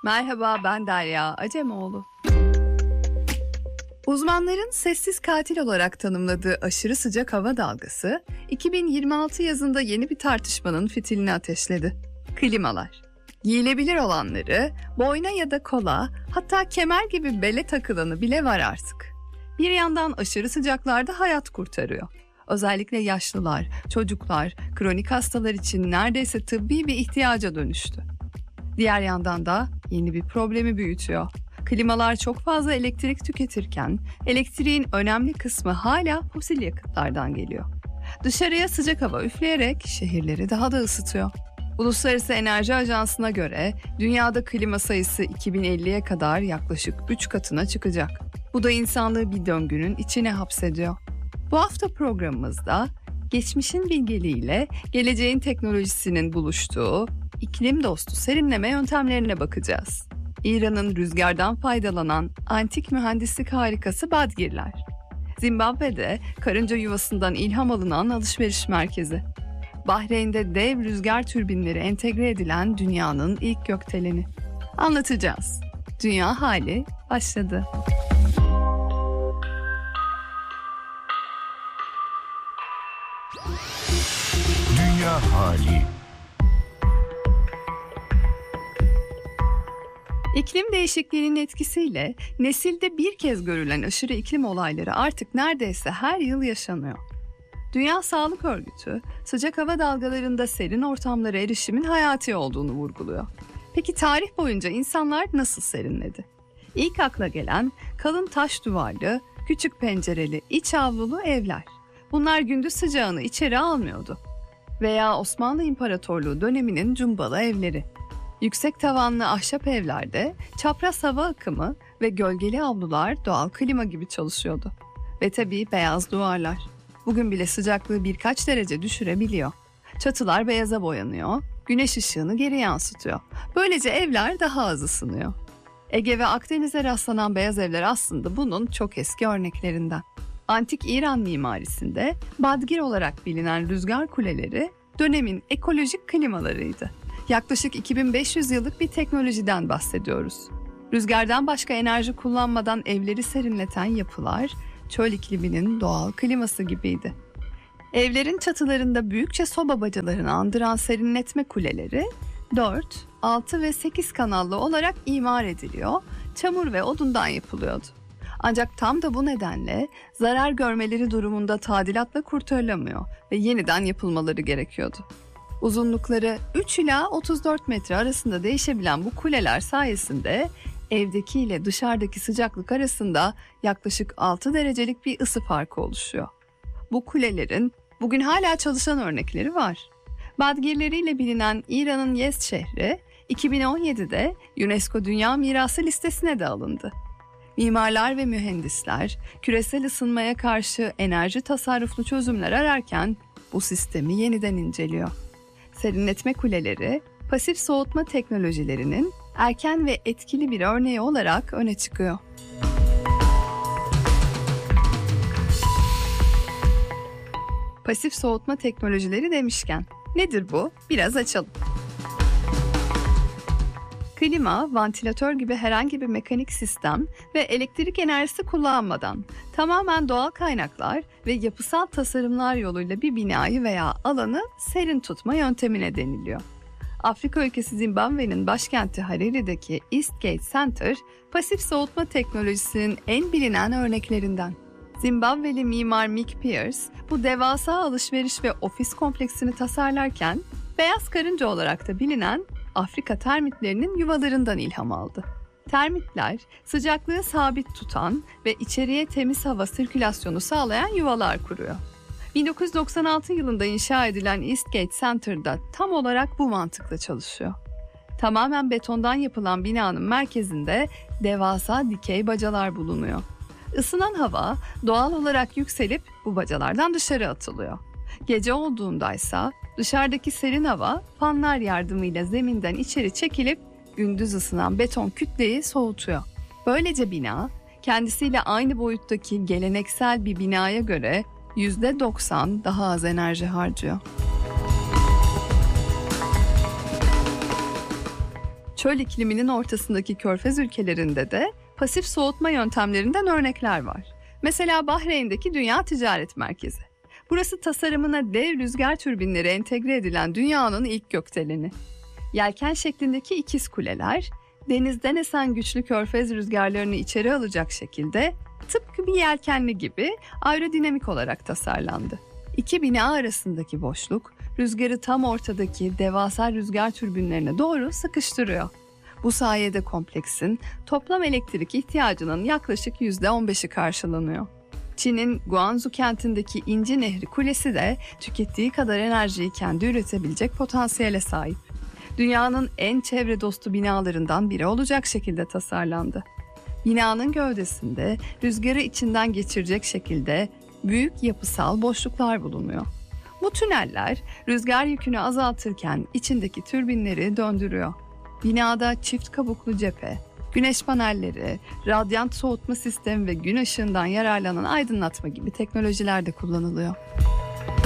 Merhaba, ben Derya Acemoğlu. Uzmanların sessiz katil olarak tanımladığı aşırı sıcak hava dalgası, 2026 yazında yeni bir tartışmanın fitilini ateşledi. Klimalar. Giyilebilir olanları, boyna ya da kola, hatta kemer gibi bele takılanı bile var artık. Bir yandan aşırı sıcaklarda hayat kurtarıyor. Özellikle yaşlılar, çocuklar, kronik hastalar için neredeyse tıbbi bir ihtiyaca dönüştü. Diğer yandan da yeni bir problemi büyütüyor. Klimalar çok fazla elektrik tüketirken elektriğin önemli kısmı hala fosil yakıtlardan geliyor. Dışarıya sıcak hava üfleyerek şehirleri daha da ısıtıyor. Uluslararası Enerji Ajansı'na göre dünyada klima sayısı 2050'ye kadar yaklaşık 3 katına çıkacak. Bu da insanlığı bir döngünün içine hapsediyor. Bu hafta programımızda geçmişin bilgeliğiyle geleceğin teknolojisinin buluştuğu iklim dostu serinleme yöntemlerine bakacağız. İran'ın rüzgardan faydalanan antik mühendislik harikası Badgirler. Zimbabwe'de karınca yuvasından ilham alınan alışveriş merkezi. Bahreyn'de dev rüzgar türbinleri entegre edilen dünyanın ilk gökdeleni. Anlatacağız. Dünya hali başladı. Dünya hali. İklim değişikliğinin etkisiyle nesilde bir kez görülen aşırı iklim olayları artık neredeyse her yıl yaşanıyor. Dünya Sağlık Örgütü, sıcak hava dalgalarında serin ortamlara erişimin hayati olduğunu vurguluyor. Peki tarih boyunca insanlar nasıl serinledi? İlk akla gelen kalın taş duvarlı, küçük pencereli, iç avlulu evler. Bunlar gündüz sıcağını içeri almıyordu. Veya Osmanlı İmparatorluğu döneminin cumbalı evleri. Yüksek tavanlı ahşap evlerde çapraz hava akımı ve gölgeli avlular doğal klima gibi çalışıyordu. Ve tabii beyaz duvarlar. Bugün bile sıcaklığı birkaç derece düşürebiliyor. Çatılar beyaza boyanıyor, güneş ışığını geri yansıtıyor. Böylece evler daha az ısınıyor. Ege ve Akdeniz'e rastlanan beyaz evler aslında bunun çok eski örneklerinden. Antik İran mimarisinde Badgir olarak bilinen rüzgar kuleleri dönemin ekolojik klimalarıydı. Yaklaşık 2500 yıllık bir teknolojiden bahsediyoruz. Rüzgardan başka enerji kullanmadan evleri serinleten yapılar, çöl ikliminin doğal kliması gibiydi. Evlerin çatılarında büyükçe soba bacalarını andıran serinletme kuleleri 4, 6 ve 8 kanallı olarak imar ediliyor, çamur ve odundan yapılıyordu. Ancak tam da bu nedenle zarar görmeleri durumunda tadilatla kurtarılamıyor ve yeniden yapılmaları gerekiyordu. Uzunlukları 3 ila 34 metre arasında değişebilen bu kuleler sayesinde evdeki ile dışarıdaki sıcaklık arasında yaklaşık 6 derecelik bir ısı farkı oluşuyor. Bu kulelerin bugün hala çalışan örnekleri var. Badgirleriyle bilinen İran'ın Yezd şehri 2017'de UNESCO Dünya Mirası listesine de alındı. Mimarlar ve mühendisler küresel ısınmaya karşı enerji tasarruflu çözümler ararken bu sistemi yeniden inceliyor. Serinletme kuleleri, pasif soğutma teknolojilerinin erken ve etkili bir örneği olarak öne çıkıyor. Pasif soğutma teknolojileri demişken, nedir bu? Biraz açalım. Klima, vantilatör gibi herhangi bir mekanik sistem ve elektrik enerjisi kullanmadan tamamen doğal kaynaklar ve yapısal tasarımlar yoluyla bir binayı veya alanı serin tutma yöntemine deniliyor. Afrika ülkesi Zimbabwe'nin başkenti Harari'deki Eastgate Center, pasif soğutma teknolojisinin en bilinen örneklerinden. Zimbabweli mimar Mick Pierce, bu devasa alışveriş ve ofis kompleksini tasarlarken, beyaz karınca olarak da bilinen Afrika termitlerinin yuvalarından ilham aldı. Termitler, sıcaklığı sabit tutan ve içeriye temiz hava sirkülasyonu sağlayan yuvalar kuruyor. 1996 yılında inşa edilen Eastgate Center'da tam olarak bu mantıkla çalışıyor. Tamamen betondan yapılan binanın merkezinde devasa dikey bacalar bulunuyor. Isınan hava doğal olarak yükselip bu bacalardan dışarı atılıyor. Gece olduğundaysa dışarıdaki serin hava fanlar yardımıyla zeminden içeri çekilip gündüz ısınan beton kütleyi soğutuyor. Böylece bina kendisiyle aynı boyuttaki geleneksel bir binaya göre %90 daha az enerji harcıyor. Çöl ikliminin ortasındaki körfez ülkelerinde de pasif soğutma yöntemlerinden örnekler var. Mesela Bahreyn'deki Dünya Ticaret Merkezi. Burası tasarımına dev rüzgar türbinleri entegre edilen dünyanın ilk gökdeleni. Yelken şeklindeki ikiz kuleler, denizden esen güçlü körfez rüzgarlarını içeri alacak şekilde tıpkı bir yelkenli gibi aerodinamik olarak tasarlandı. İki bina arasındaki boşluk, rüzgarı tam ortadaki devasa rüzgar türbinlerine doğru sıkıştırıyor. Bu sayede kompleksin toplam elektrik ihtiyacının yaklaşık %15'i karşılanıyor. Çin'in Guangzhou kentindeki İnci Nehri Kulesi de tükettiği kadar enerjiyi kendi üretebilecek potansiyele sahip. Dünyanın en çevre dostu binalarından biri olacak şekilde tasarlandı. Binanın gövdesinde rüzgarı içinden geçirecek şekilde büyük yapısal boşluklar bulunuyor. Bu tüneller rüzgar yükünü azaltırken içindeki türbinleri döndürüyor. Binada çift kabuklu cephe, güneş panelleri, radyant soğutma sistemi ve gün ışığından yararlanan aydınlatma gibi teknolojiler de kullanılıyor.